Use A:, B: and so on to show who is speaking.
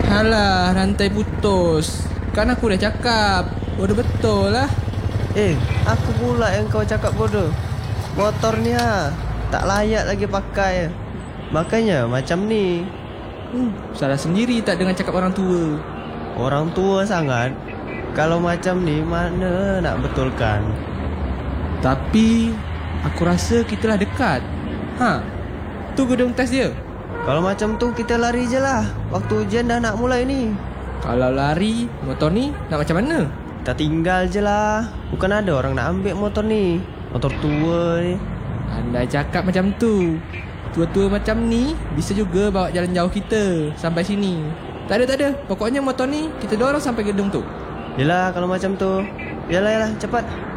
A: Halah, rantai putus. Kan aku udah cakap. Udah betul lah.
B: Aku pula yang kau cakap bodoh. Motornya tak layak lagi pakai. Makanya macam ni.
A: Salah sendiri tak dengan cakap orang tua.
B: Orang tua sangat. Kalau macam ni mana nak betulkan.
A: Tapi aku rasa kita lah dekat. Tu gedung test dia.
B: Kalau macam tu kita lari je lah. Waktu ujian dah nak mulai ni.
A: Kalau lari, motor ni nak macam mana?
B: Kita tinggal je lah. Bukan ada orang nak ambil motor ni. Motor tua ni.
A: Andai cakap macam tu, tua-tua macam ni bisa juga bawa jalan jauh kita sampai sini. Tak ada. Pokoknya motor ni kita dorong sampai gedung tu.
B: Yelah kalau macam tu. Yalah cepat.